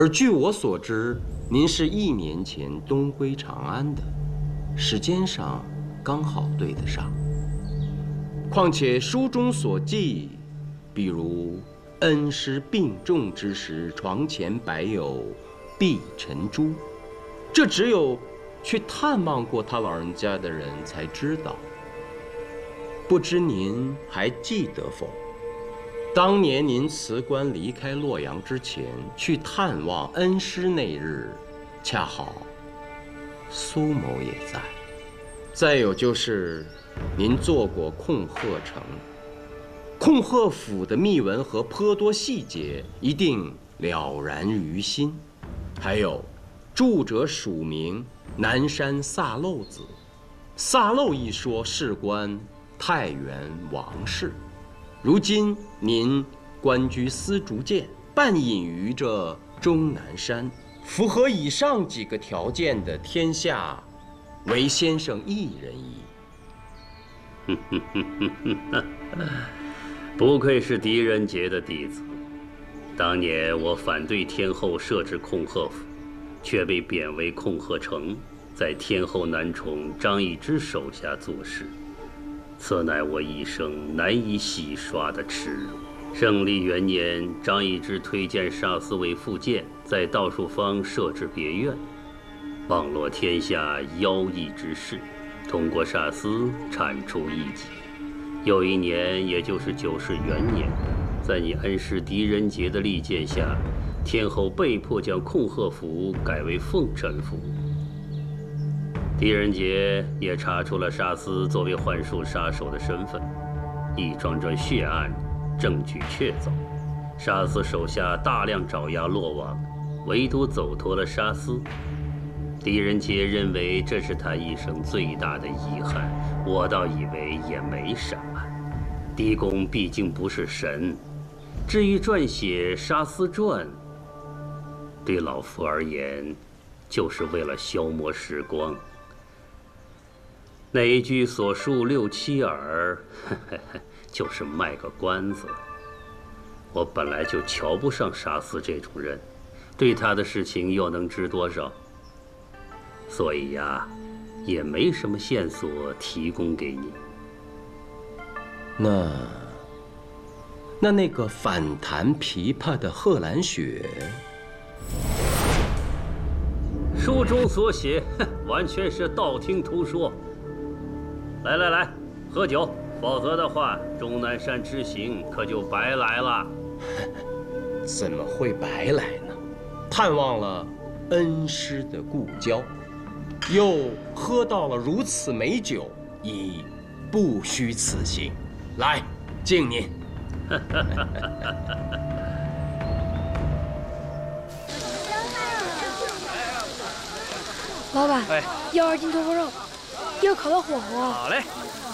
而据我所知，您是1年前东归长安的，时间上刚好对得上。况且书中所记，比如恩师病重之时，床前摆有碧尘珠，这只有去探望过他老人家的人才知道。不知您还记得否？当年您辞官离开洛阳之前，去探望恩师那日，恰好苏某也在。再有就是，您做过控鹤城，控鹤府的秘闻和颇多细节一定了然于心。还有，著者署名南山萨漏子，萨漏一说事关太原王室。如今您官居丝竹监，半隐于这终南山，符合以上几个条件的，天下唯先生一人矣。 不愧是狄仁杰的弟子。当年我反对天后设置控鹤府，却被贬为控鹤城，在天后男宠张易之手下做事。此乃我一生难以洗刷的耻辱。圣历元年，张易之推荐沙司为副监，在道术坊设置别院，网罗天下妖异之事，通过沙司铲除异己。又一年，也就是9世元年，在你恩师狄仁杰的力荐下，天后被迫将控鹤府改为凤臣府。狄仁杰也查出了沙司作为幻术杀手的身份，一桩桩血案，证据确凿。沙司手下大量爪牙落网，唯独走脱了沙司。狄仁杰认为这是他一生最大的遗憾，我倒以为也没什么。狄公毕竟不是神，至于撰写《沙司传》，对老夫而言，就是为了消磨时光。那一句所述6、7耳，就是卖个关子。我本来就瞧不上沙司这种人，对他的事情又能知多少？所以呀，也没什么线索提供给你。 那个反弹琵琶的贺兰雪， 书中所写，完全是道听途说。来，喝酒，否则的话，终南山之行可就白来了。 怎么会白来呢？探望了恩师的故交，又喝到了如此美酒，已不虚此行。来，敬您。 老板，要2斤土狗肉，1个烤到火候。 好嘞。